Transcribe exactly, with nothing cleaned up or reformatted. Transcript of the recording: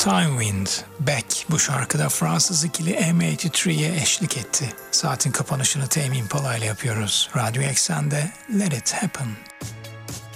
Time Wind, Beck bu şarkıda Fransız ikili M seksen üç'ye eşlik etti. Saatin kapanışını Tame Impala ile yapıyoruz. Radyo Eksen'de Let It Happen.